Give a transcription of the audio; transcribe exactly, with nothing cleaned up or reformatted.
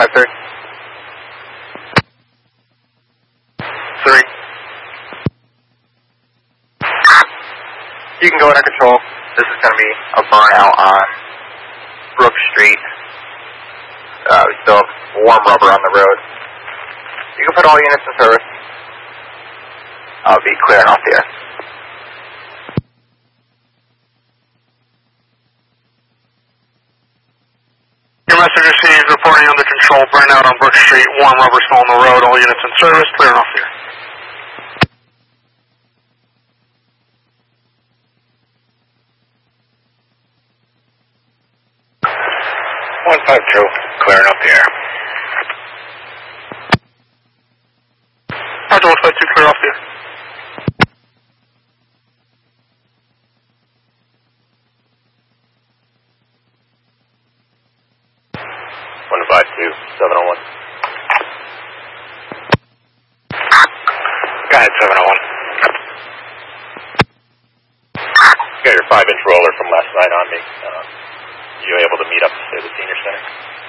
five three. Three. You can go under control. This is going to be a burnout on Brook Street. Uh, we still have warm rubber on the road. You can put all units in service. I'll be clearing off the air. Your message received, reporting under control, burnout on Brook Street, warm rubber still on the road, all units in service, clearing off the air. one five two, clearing up the air. Roger, one five two, clear off the air. one five two, seven oh one. Go ahead, seven oh one. Got your five inch roller from last night on me. Uh, you able to meet up at the senior center?